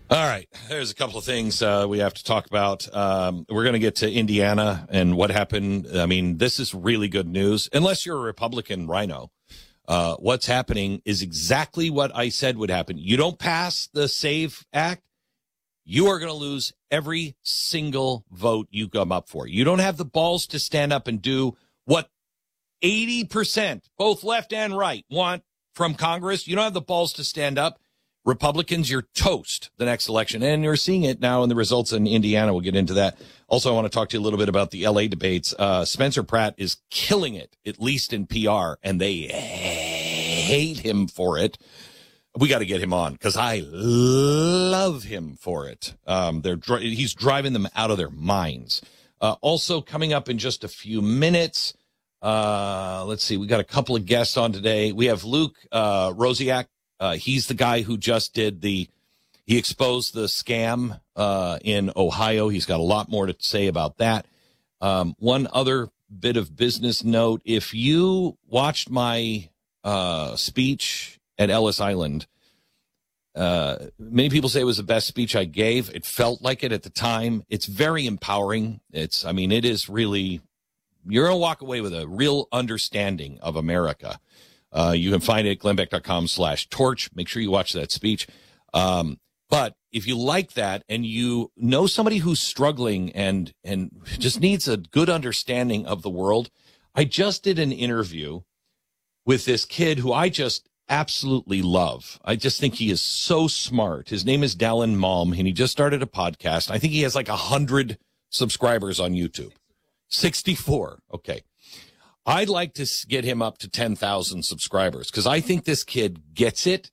All right. There's a couple of things we have to talk about. We're going to get to Indiana and what happened. I mean, this is really good news. Unless you're a Republican rhino, what's happening is exactly what I said would happen. You don't pass the SAVE Act, you are going to lose every single vote you come up for. You don't have the balls to stand up and do what 80%, both left and right, want from Congress. You don't have the balls to stand up. Republicans, you're toast the next election. And you're seeing it now in the results in Indiana. We'll get into that. Also, I want to talk to you a little bit about the L.A. debates. Spencer Pratt is killing it, at least in PR, and they hate him for it. We got to get him on because I love him for it. He's driving them out of their minds. Also, coming up in just a few minutes, let's see. We got a couple of guests on today. We have Luke Rosiak. He's the guy who just he exposed the scam in Ohio. He's got a lot more to say about that. One other bit of business note. If you watched my speech at Ellis Island, many people say it was the best speech I gave. It felt like it at the time. It's very empowering. It is really, you're going to walk away with a real understanding of America. You can find it at glennbeck.com/torch. Make sure you watch that speech. But if you like that and you know somebody who's struggling and just needs a good understanding of the world, I just did an interview with this kid who I just absolutely love. I just think he is so smart. His name is Dallin Malm, and he just started a podcast. I think he has like 100 subscribers on YouTube. 64. Okay. I'd like to get him up to 10,000 subscribers because I think this kid gets it.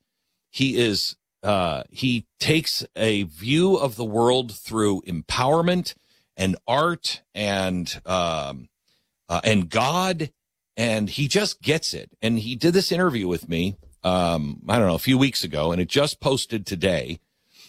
He takes a view of the world through empowerment and art and God, and he just gets it. And he did this interview with me, I don't know, a few weeks ago, and it just posted today.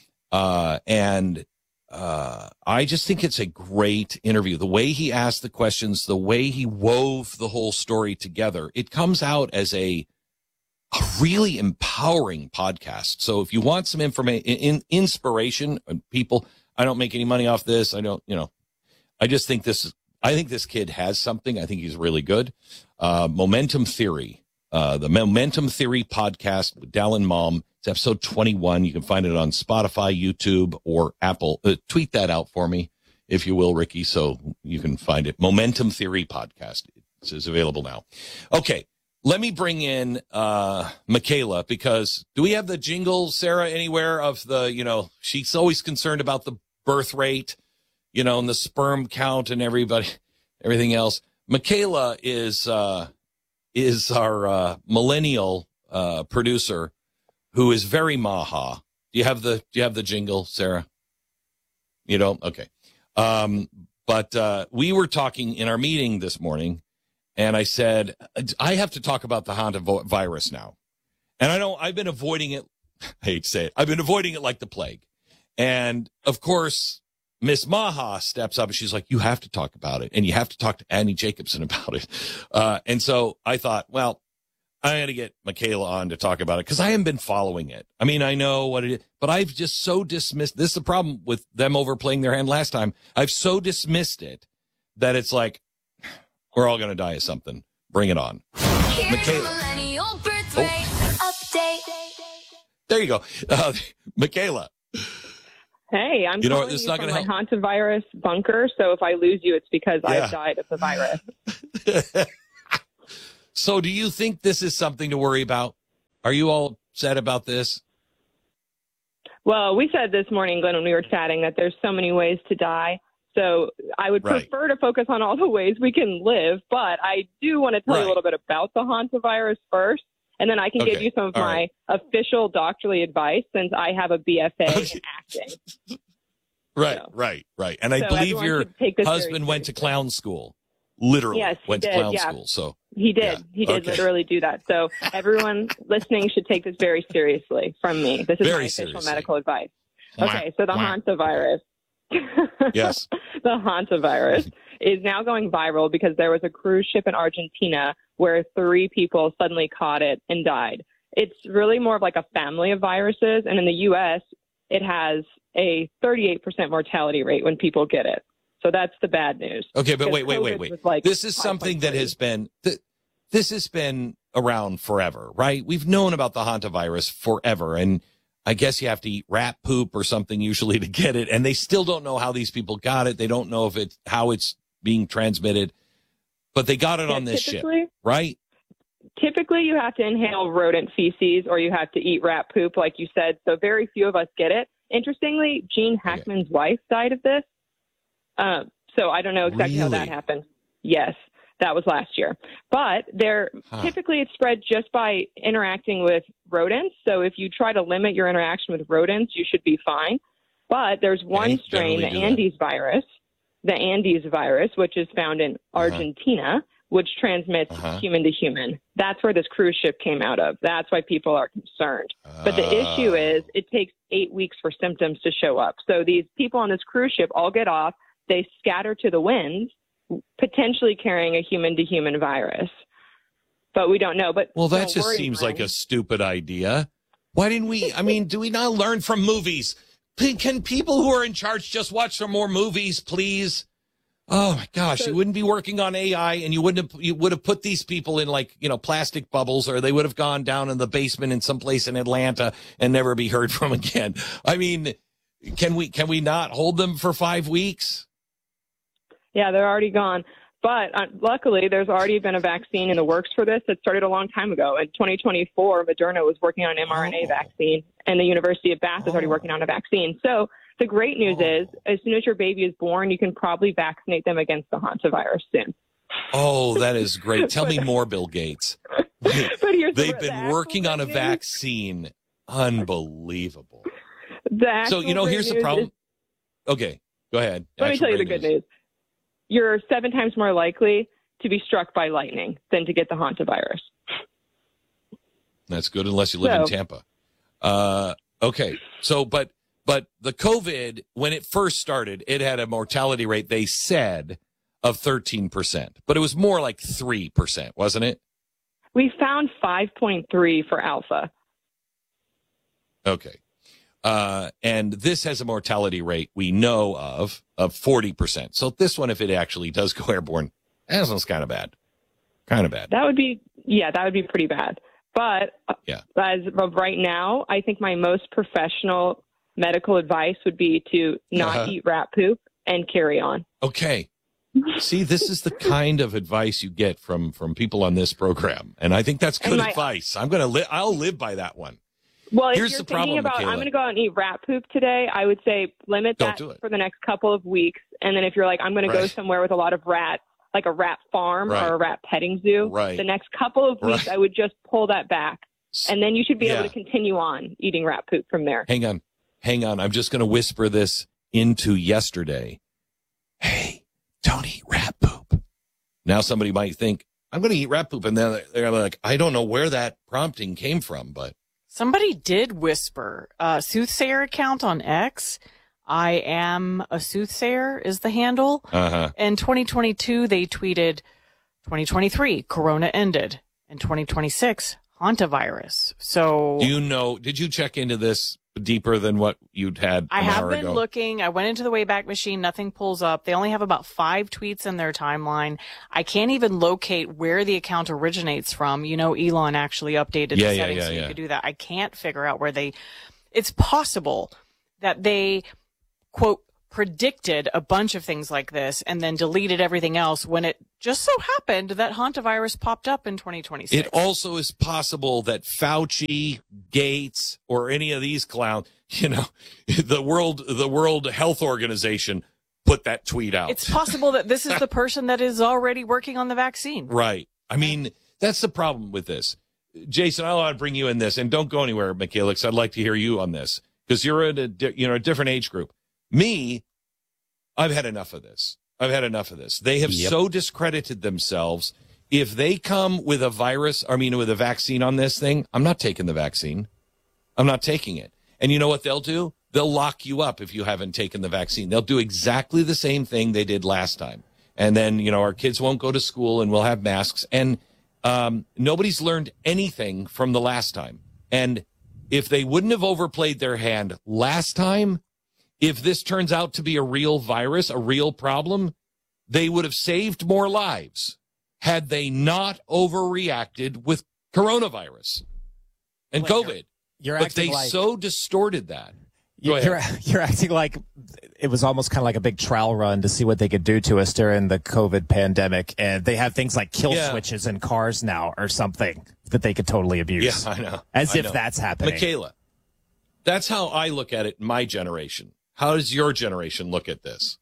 I just think it's a great interview. The way he asked the questions, the way he wove the whole story together, it comes out as a really empowering podcast. So if you want some inspiration, people, I don't make any money off this. I just think I think this kid has something. I think he's really good. Momentum Theory, the Momentum Theory podcast with Dallin Malm. It's episode 21. You can find it on Spotify, YouTube, or Apple. Tweet that out for me, if you will, Ricky, so you can find it. Momentum Theory podcast. It is available now. Okay, let me bring in Michaela, because do we have the jingle, Sarah, anywhere of the, she's always concerned about the birth rate, and the sperm count and everything else. Michaela is our millennial producer, who is very maha. Do you have the jingle, Sarah? You don't? Okay. But we were talking in our meeting this morning, and I said, I have to talk about the hantavirus now. And I've been avoiding it. I hate to say it. I've been avoiding it like the plague. And of course, Miss Maha steps up and she's like, you have to talk about it. And you have to talk to Annie Jacobson about it. And so I thought, well, I got to get Michaela on to talk about it because I haven't been following it. I mean, I know what it is, but I've just so dismissed. This is the problem with them overplaying their hand last time. I've so dismissed it that it's like, we're all going to die of something. Bring it on. Michaela. There you go. Michaela. Hey, I'm calling you from my hantavirus bunker, so if I lose you, it's because I've died of the virus. So do you think this is something to worry about? Are you all sad about this? Well, we said this morning, Glenn, when we were chatting, that there's so many ways to die. So I would prefer to focus on all the ways we can live, but I do want to tell you a little bit about the hantavirus first, and then I can give you some of my official doctorly advice since I have a BFA in acting. Right. And I believe your husband went to clown school. Literally went to clown school. So he did. He did literally do that. So everyone listening should take this very seriously from me. This is my official medical advice. Okay, so the hantavirus. Yes. The hantavirus is now going viral because there was a cruise ship in Argentina where 3 people suddenly caught it and died. It's really more of like a family of viruses. And in the U.S., it has a 38% mortality rate when people get it. So that's the bad news. Okay, but wait. Like this is something that has been this has been around forever, right? We've known about the hantavirus forever, and I guess you have to eat rat poop or something usually to get it, and they still don't know how these people got it. They don't know how it's being transmitted, but they got it on this ship, right? Typically, you have to inhale rodent feces or you have to eat rat poop, like you said. So very few of us get it. Interestingly, Gene Hackman's wife died of this. So I don't know exactly how that happened. Yes, that was last year. But typically it's spread just by interacting with rodents. So if you try to limit your interaction with rodents, you should be fine. But there's one strain, the Andes virus, which is found in Argentina, which transmits human to human. That's where this cruise ship came out of. That's why people are concerned. But the issue is it takes 8 weeks for symptoms to show up. So these people on this cruise ship all get off. They scatter to the winds, potentially carrying a human-to-human virus. But we don't know. But well, that just seems like a stupid idea. Why didn't we? I mean, do we not learn from movies? Can people who are in charge just watch some more movies, please? Oh my gosh, you wouldn't be working on AI, and you would have put these people in plastic bubbles, or they would have gone down in the basement in some place in Atlanta and never be heard from again. I mean, can we not hold them for 5 weeks? Yeah, they're already gone. But luckily, there's already been a vaccine in the works for this that started a long time ago. In 2024, Moderna was working on an mRNA vaccine, and the University of Bath is already working on a vaccine. So the great news is, as soon as your baby is born, you can probably vaccinate them against the hantavirus soon. Oh, that is great. Tell me more, Bill Gates. They've been working on a vaccine. Unbelievable. So, here's the problem. Okay, go ahead. Let me tell you the good news. You're 7 times more likely to be struck by lightning than to get the hantavirus. That's good, unless you live in Tampa. Okay, so but the COVID, when it first started, it had a mortality rate, they said, of 13%, but it was more like 3%, wasn't it? We found 5.3 for Alpha. Okay. And this has a mortality rate we know of 40%. So this one, if it actually does go airborne, this one's kind of bad. That would be pretty bad. But as of right now, I think my most professional medical advice would be to not eat rat poop and carry on. Okay. See, this is the kind of advice you get from people on this program. And I think that's good advice. I'll live by that one. Well, if you're thinking about, I'm going to go out and eat rat poop today, I would say limit that for the next couple of weeks. And then if you're like, I'm going to go somewhere with a lot of rats, like a rat farm or a rat petting zoo, the next couple of weeks, I would just pull that back. And then you should be able to continue on eating rat poop from there. Hang on. I'm just going to whisper this into yesterday. Hey, don't eat rat poop. Now somebody might think, I'm going to eat rat poop. And then they're like, I don't know where that prompting came from, but. Somebody did whisper. Soothsayer account on X. I am a soothsayer is the handle. In 2022, they tweeted, 2023, Corona ended. In 2026, hantavirus. So. Did you check into this deeper than what you'd had I have been ago? Looking. I went into the Wayback Machine. Nothing pulls up. They only have about 5 tweets in their timeline. I can't even locate where the account originates from. Elon actually updated the settings so you could do that. I can't figure out where it's possible that they, quote, predicted a bunch of things like this and then deleted everything else when it just so happened that hantavirus popped up in 2026. It also is possible that Fauci, Gates, or any of these clowns, the World Health Organization put that tweet out. It's possible that this is the person that is already working on the vaccine. Right. I mean, that's the problem with this. Jason, I want to bring you in this, and don't go anywhere, Michaela, because I'd like to hear you on this, because you're in a different age group. Me, I've had enough of this. They have so discredited themselves. If they come with a with a vaccine on this thing, I'm not taking the vaccine. I'm not taking it. And you know what they'll do? They'll lock you up if you haven't taken the vaccine. They'll do exactly the same thing they did last time. And then, our kids won't go to school and we'll have masks. And nobody's learned anything from the last time. And if they wouldn't have overplayed their hand last time, if this turns out to be a real virus, a real problem, they would have saved more lives had they not overreacted with coronavirus and COVID. But they so distorted that. You're acting like it was almost kind of like a big trial run to see what they could do to us during the COVID pandemic. And they have things like kill switches in cars now or something that they could totally abuse. Yeah, I know. As if that's happening. Michaela, that's how I look at it in my generation. How does your generation look at this?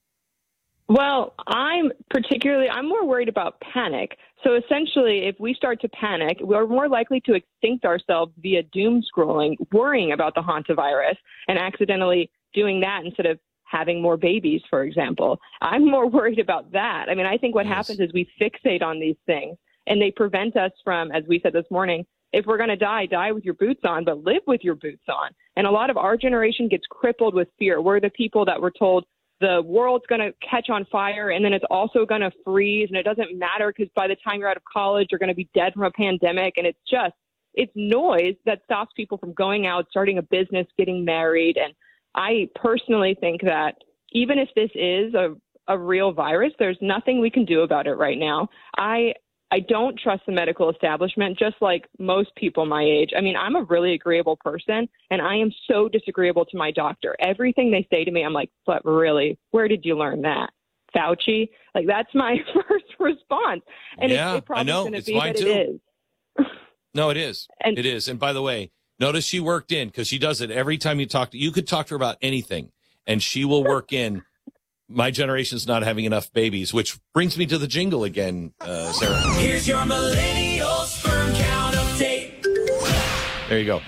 Well, I'm more worried about panic. So essentially, if we start to panic, we're more likely to extinct ourselves via doom scrolling, worrying about the hantavirus and accidentally doing that instead of having more babies, for example. I'm more worried about that. I mean, I think what happens is we fixate on these things and they prevent us from, as we said this morning, if we're going to die with your boots on, but live with your boots on. And a lot of our generation gets crippled with fear. We're the people that were told the world's going to catch on fire and then it's also going to freeze. And it doesn't matter because by the time you're out of college, you're going to be dead from a pandemic. And it's noise that stops people from going out, starting a business, getting married. And I personally think that even if this is a real virus, there's nothing we can do about it right now. I don't trust the medical establishment, just like most people my age. I mean, I'm a really agreeable person, and I am so disagreeable to my doctor. Everything they say to me, I'm like, but really, where did you learn that? Fauci? Like, that's my first response. And it's probably going to be that it is. No, it is. It is. And by the way, notice she worked in, because she does it every time you could talk to her about anything, and she will work in. My generation's not having enough babies, which brings me to the jingle again, Sarah. Here's your millennial sperm count update. There you go.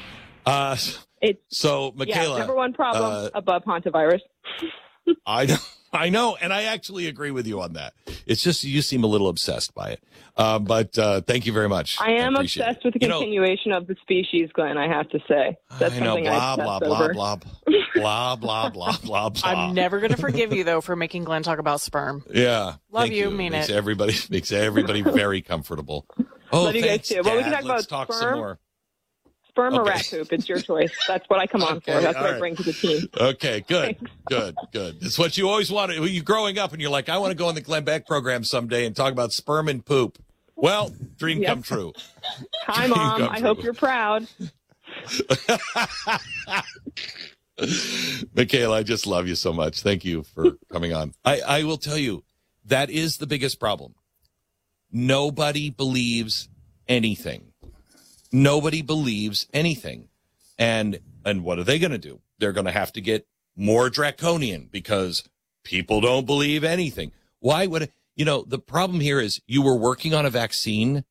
So, Michaela. Number one problem above hantavirus. I know, and I actually agree with you on that. It's just you seem a little obsessed by it. But thank you very much. I am obsessed with the continuation of the species, Glenn, I have to say. That's something I obsess over. Blah, blah, blah, blah, blah. I'm never going to forgive you, though, for making Glenn talk about sperm. Yeah. Love you, mean it. Makes everybody very comfortable. Oh, love you guys, too. Well, we can talk Let's about talk some more. Sperm or rat poop, it's your choice. That's what I come on for. That's what I bring to the team. Okay, good. Good. It's what you always wanted. You're growing up and you're like, I want to go on the Glenn Beck program someday and talk about sperm and poop. Well, dream come true. Hi, Mom. I hope you're proud. Michaela, I just love you so much. Thank you for coming on. I will tell you, that is the biggest problem. Nobody believes anything. Nobody believes anything. And what are they going to do? They're going to have to get more draconian because people don't believe anything. Why would the problem here is you were working on a vaccine.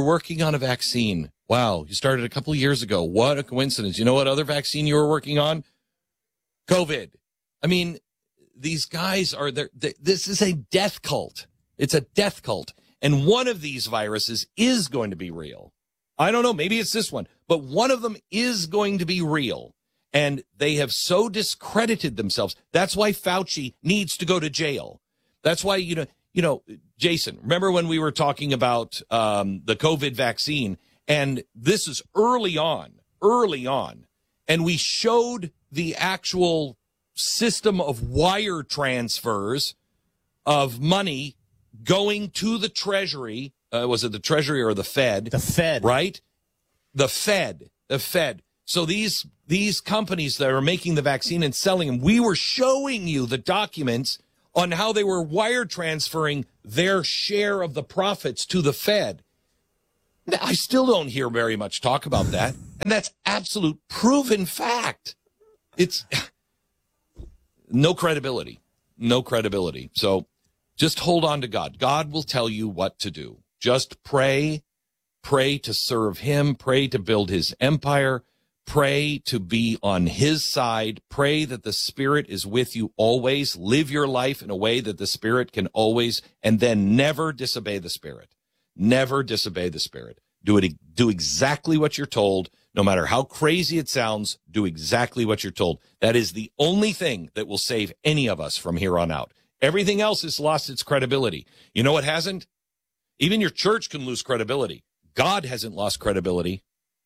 Wow. You started a couple of years ago. What a coincidence. You know what other vaccine you were working on? COVID. I mean, these guys are there. This is a death cult. It's a death cult. And one of these viruses is going to be real. I don't know. Maybe it's this one, but one of them is going to be real. And they have so discredited themselves. That's why Fauci needs to go to jail. That's why, Jason, remember when we were talking about the COVID vaccine? And this is early on. And we showed the actual system of wire transfers of money going to the Treasury. Was it the Treasury or the Fed? The Fed. Right? The Fed. So these companies that are making the vaccine and selling them, we were showing you the documents on how they were wire transferring their share of the profits to the Fed. I still don't hear very much talk about that. And that's absolute proven fact. It's no credibility. So just hold on to God. God will tell you what to do. Just pray to serve him, pray to build his empire, pray to be on his side, pray that the Spirit is with you always, live your life in a way that the Spirit can always, and then never disobey the Spirit. Never disobey the Spirit. Do exactly what you're told, no matter how crazy it sounds, do exactly what you're told. That is the only thing that will save any of us from here on out. Everything else has lost its credibility. You know what hasn't? Even your church can lose credibility. God hasn't lost credibility.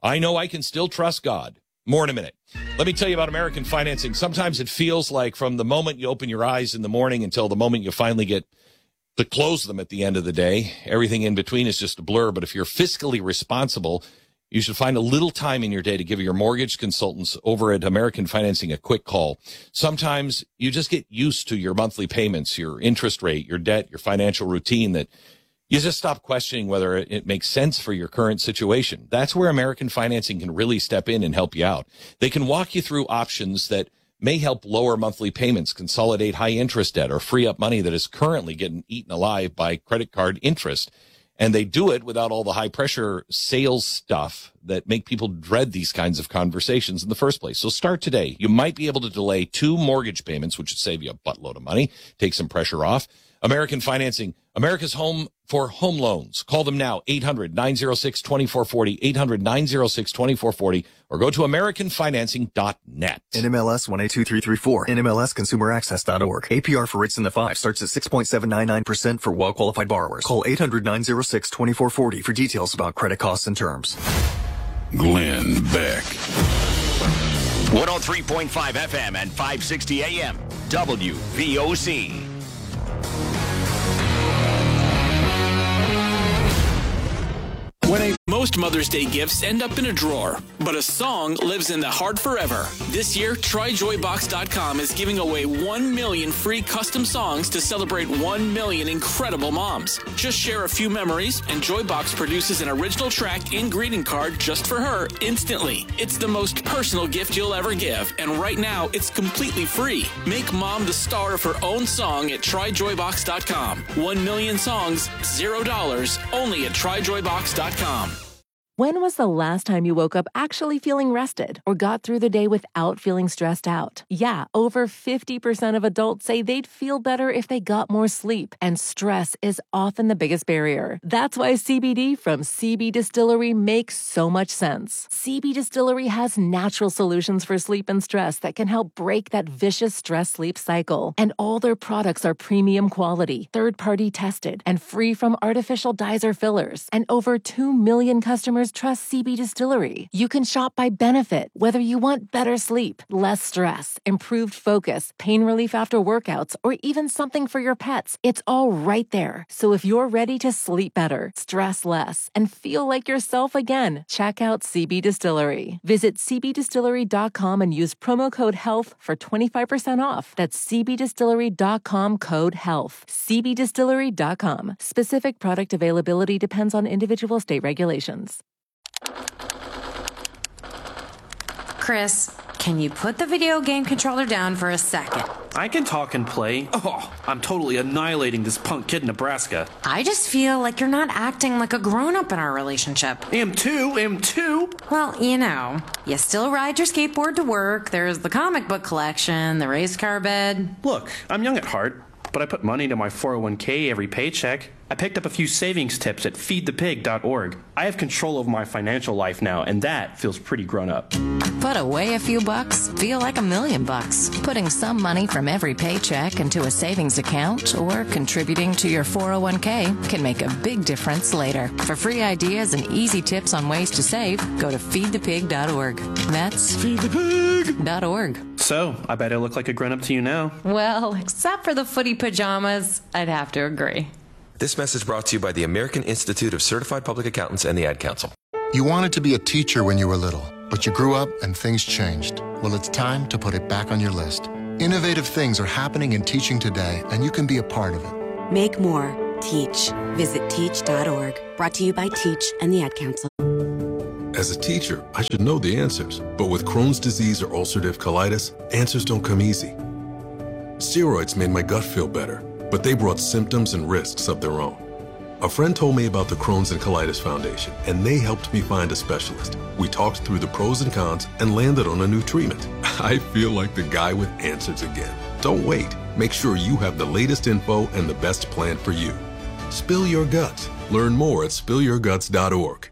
I know I can still trust God. More in a minute. Let me tell you about American Financing. Sometimes it feels like from the moment you open your eyes in the morning until the moment you finally get to close them at the end of the day, everything in between is just a blur. But if you're fiscally responsible, you should find a little time in your day to give your mortgage consultants over at American Financing a quick call. Sometimes you just get used to your monthly payments, your interest rate, your debt, your financial routine, that you just stop questioning whether it makes sense for your current situation. That's where American Financing can really step in and help you out. They can walk you through options that may help lower monthly payments, consolidate high interest debt, or free up money that is currently getting eaten alive by credit card interest. And they do it without all the high pressure sales stuff that make people dread these kinds of conversations in the first place. So start today. You might be able to delay 2 mortgage payments, which would save you a buttload of money, take some pressure off. American Financing, America's home for home loans. Call them now, 800-906-2440, 800-906-2440, or go to AmericanFinancing.net. NMLS 182334, NMLSConsumerAccess.org. APR for rates in the 5 starts at 6.799% for well-qualified borrowers. Call 800-906-2440 for details about credit costs and terms. Glenn Beck. 103.5 FM and 560 AM, WVOC. Most Mother's Day gifts end up in a drawer, but a song lives in the heart forever. This year, TryJoyBox.com is giving away 1 million free custom songs to celebrate 1 million incredible moms. Just share a few memories, and Joybox produces an original track and greeting card just for her instantly. It's the most personal gift you'll ever give, and right now, it's completely free. Make mom the star of her own song at TryJoyBox.com. 1 million songs, $0, only at TryJoyBox.com. When was the last time you woke up actually feeling rested or got through the day without feeling stressed out? Yeah, over 50% of adults say they'd feel better if they got more sleep, and stress is often the biggest barrier. That's why CBD from CB Distillery makes so much sense. CB Distillery has natural solutions for sleep and stress that can help break that vicious stress-sleep cycle. And all their products are premium quality, third-party tested, and free from artificial dyes or fillers. And over 2 million customers trust CB Distillery. You can shop by benefit, whether you want better sleep, less stress, improved focus, pain relief after workouts, or even something for your pets. It's all right there. So if you're ready to sleep better, stress less, and feel like yourself again, check out CB Distillery. Visit cbdistillery.com and use promo code HEALTH for 25% off. That's cbdistillery.com, code HEALTH. cbdistillery.com. Specific product availability depends on individual state regulations. Chris, can you put the video game controller down for a second? I can talk and play. Oh, I'm totally annihilating this punk kid in Nebraska. I just feel like you're not acting like a grown-up in our relationship. Am too. Well, you still ride your skateboard to work, there's the comic book collection, the race car bed. Look, I'm young at heart, but I put money into my 401k every paycheck. I picked up a few savings tips at feedthepig.org. I have control of my financial life now, and that feels pretty grown up. Put away a few bucks, feel like $1 million. Putting some money from every paycheck into a savings account or contributing to your 401k can make a big difference later. For free ideas and easy tips on ways to save, go to feedthepig.org. That's feedthepig.org. So, I bet I look like a grown-up to you now. Well, except for the footy pajamas, I'd have to agree. This message brought to you by the American Institute of Certified Public Accountants and the Ad Council. You wanted to be a teacher when you were little, but you grew up and things changed. Well, it's time to put it back on your list. Innovative things are happening in teaching today, and you can be a part of it. Make more. Teach. Visit teach.org. Brought to you by Teach and the Ad Council. As a teacher, I should know the answers, but with Crohn's disease or ulcerative colitis, answers don't come easy. Steroids made my gut feel better, but they brought symptoms and risks of their own. A friend told me about the Crohn's and Colitis Foundation, and they helped me find a specialist. We talked through the pros and cons and landed on a new treatment. I feel like the guy with answers again. Don't wait. Make sure you have the latest info and the best plan for you. Spill your guts. Learn more at spillyourguts.org.